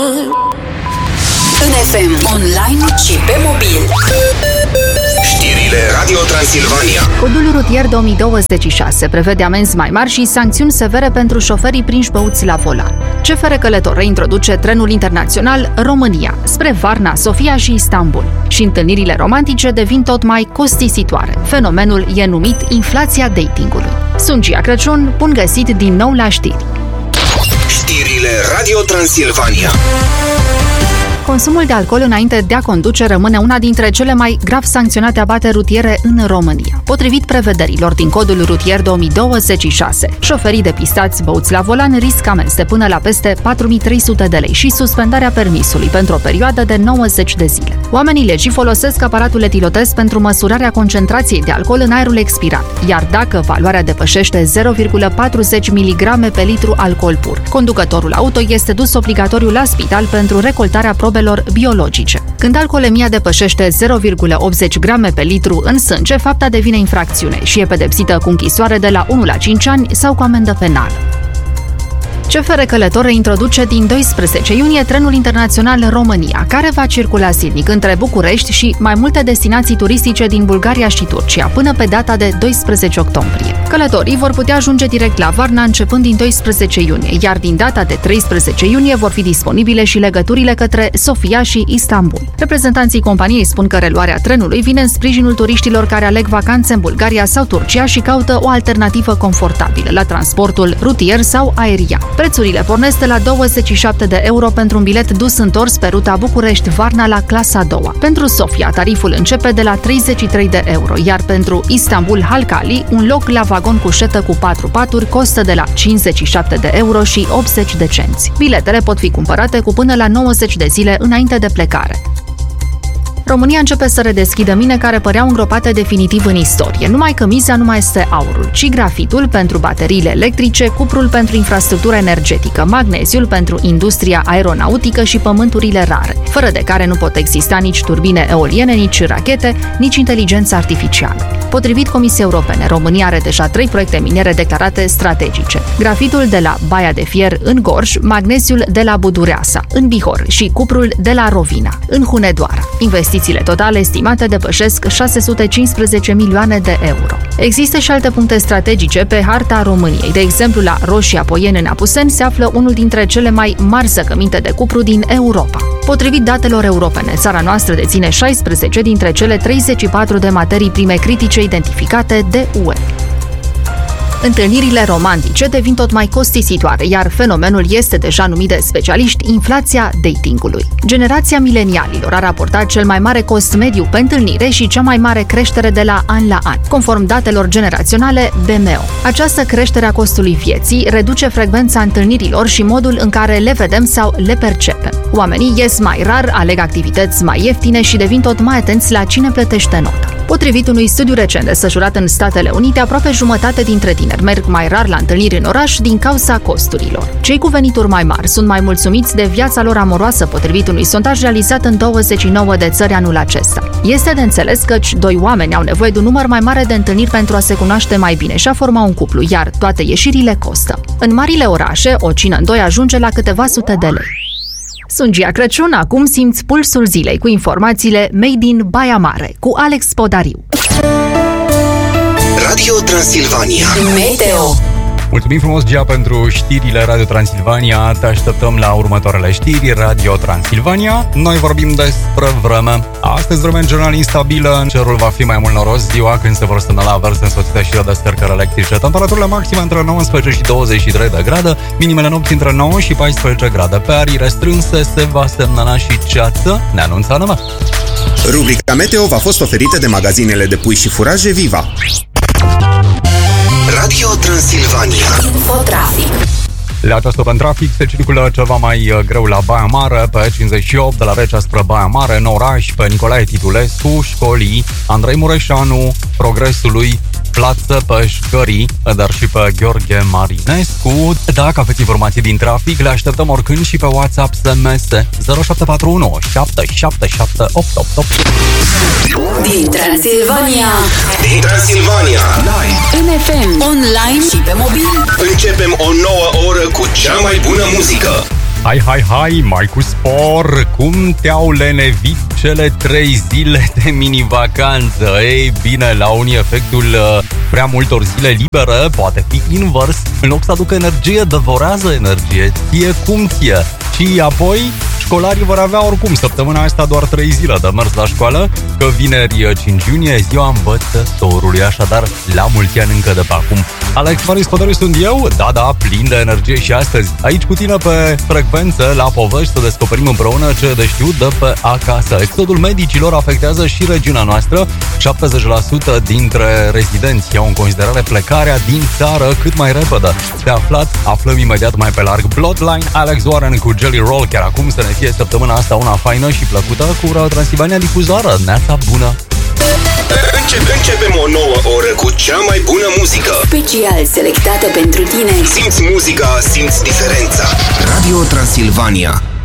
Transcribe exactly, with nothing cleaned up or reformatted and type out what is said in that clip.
În F M, online și pe mobil. Știrile Radio Transilvania. Codul rutier două mii douăzeci și șase prevede amenzi mai mari și sancțiuni severe pentru șoferii prinși băuți la volan. C F R Călător reintroduce trenul internațional România spre Varna, Sofia și Istanbul. Și întâlnirile romantice devin tot mai costisitoare. Fenomenul e numit inflația datingului. Sunt Gia Crăciun, bun găsit din nou la știri. Știrile Radio Transilvania. Consumul de alcool înainte de a conduce rămâne una dintre cele mai grav sancționate abateri rutiere în România. Potrivit prevederilor din Codul rutier două mii douăzeci și șase, șoferii depistați băuți la volan riscă amenzi de până la peste patru mii trei sute de lei și suspendarea permisului pentru o perioadă de nouăzeci de zile. Oamenii legii folosesc aparatul etilotest pentru măsurarea concentrației de alcool în aerul expirat, iar dacă valoarea depășește zero virgulă patruzeci miligrame pe litru alcool pur, conducătorul auto este dus obligatoriu la spital pentru recoltarea probelor biologice. Când alcoolemia depășește zero virgulă optzeci grame pe litru în sânge, fapta devine infracțiune și e pedepsită cu închisoare de la unu la cinci ani sau cu amendă penală. C F R Călător introduce din doisprezece iunie trenul internațional România, care va circula zilnic între București și mai multe destinații turistice din Bulgaria și Turcia, până pe data de doisprezece octombrie. Călătorii vor putea ajunge direct la Varna începând din doisprezece iunie, iar din data de treisprezece iunie vor fi disponibile și legăturile către Sofia și Istanbul. Reprezentanții companiei spun că reluarea trenului vine în sprijinul turiștilor care aleg vacanțe în Bulgaria sau Turcia și caută o alternativă confortabilă la transportul rutier sau aerian. Prețurile pornesc de la douăzeci și șapte de euro pentru un bilet dus-întors pe ruta București-Varna la clasa a doua. Pentru Sofia, tariful începe de la treizeci și trei de euro, iar pentru Istanbul-Halkali, un loc la vagon cu șetă cu patru paturi costă de la cincizeci și șapte de euro și optzeci de cenți. Biletele pot fi cumpărate cu până la nouăzeci de zile înainte de plecare. România începe să redeschidă mine care păreau îngropate definitiv în istorie. Numai că miza nu mai este aurul, ci grafitul pentru bateriile electrice, cuprul pentru infrastructura energetică, magneziul pentru industria aeronautică și pământurile rare, fără de care nu pot exista nici turbine eoliene, nici rachete, nici inteligența artificială. Potrivit Comisiei Europene, România are deja trei proiecte miniere declarate strategice. Grafitul de la Baia de Fier în Gorj, magneziul de la Budureasa în Bihor și cuprul de la Rovina în Hunedoara. Investițiile totale estimate depășesc șase sute cincisprezece milioane de euro. Există și alte puncte strategice pe harta României. De exemplu, la Roșia Poieni în Apuseni se află unul dintre cele mai mari zăcăminte de cupru din Europa. Potrivit datelor europene, țara noastră deține șaisprezece dintre cele treizeci și patru de materii prime critice identificate de U E. Întâlnirile romantice devin tot mai costisitoare, iar fenomenul este deja numit de specialiști inflația datingului. Generația milenialilor a raportat cel mai mare cost mediu pe întâlnire și cea mai mare creștere de la an la an, conform datelor generaționale B M O. Această creștere a costului vieții reduce frecvența întâlnirilor și modul în care le vedem sau le percepem. Oamenii ies mai rar, aleg activități mai ieftine și devin tot mai atenți la cine plătește nota. Potrivit unui studiu recent desfășurat în Statele Unite, aproape jumătate dintre tineri merg mai rar la întâlniri în oraș din cauza costurilor. Cei cu venituri mai mari sunt mai mulțumiți de viața lor amoroasă, potrivit unui sondaj realizat în douăzeci și nouă de țări anul acesta. Este de înțeles căci doi oameni au nevoie de un număr mai mare de întâlniri pentru a se cunoaște mai bine și a forma un cuplu, iar toate ieșirile costă. În marile orașe, o cină în doi ajunge la câteva sute de lei. Sunt Gia Crăciun, acum simți pulsul zilei cu informațiile Made in Baia Mare cu Alex Podariu. Radio Transilvania Meteo. Mulțumim frumos, Gia, pentru știrile Radio Transilvania. Te așteptăm la următoarele știri Radio Transilvania. Noi vorbim despre vreme. Astăzi vreme în general instabilă, cerul va fi mai mult noros ziua când se vor stâna la vers însoțite și de descărcări electrice. Temperaturile maxime între nouăsprezece și douăzeci și trei de grade, minimele nopți între nouă și paisprezece grade. Pe arii restrânse se va semnala și ceață, ne anunță Ana. Rubrica Meteo v-a fost oferită de magazinele de pui și furaje Viva. Radio Transilvania Infotrafic. La această în trafic se circulă ceva mai greu la Baia Mare, pe cincizeci și opt de la Recea spre Baia Mare, în oraș, pe Nicolae Titulescu, Școlii, Andrei Mureșanu, Progresului, Plață Pășcării, dar și pe Gheorghe Marinescu. Dacă aveți informații din trafic, le așteptăm oricând și pe WhatsApp S M S zero șapte patru unu șapte șapte șapte opt opt opt. Din Transilvania, Din Transilvania Live în F M, online și pe mobil. Începem o nouă oră cu cea mai bună muzică. Hai, hai, hai, mai cu spor! Cum te-au lenevit cele trei zile de mini-vacanță? Ei bine, la unii efectul uh, prea multor zile libere poate fi invers. În loc să aducă energie, devorează energie, ție cum ție. Și apoi, școlarii vor avea oricum săptămâna asta doar trei zile de mers la școală, că vineri cinci iunie e ziua învățătorului, așadar la mulți ani încă de pe acum. Alex Maris Codoriu sunt eu, da, da, plin de energie și astăzi, aici cu tine pe frecvență, la povești, să descoperim împreună ce de știut de pe acasă. Exodul medicilor afectează și regiunea noastră, șaptezeci la sută dintre rezidenți iau în considerare plecarea din țară cât mai repede. De aflat, aflăm imediat mai pe larg. Bloodline, Alex Warren cu Jelly Roll, chiar acum să ne fie săptămâna asta una faină și plăcută cu Radio Transilvania difuzară. Neața bună! Începe, începem o nouă oră cu cea mai bună muzică. Special selectată pentru tine. Simți muzica, simți diferența. Radio Transilvania.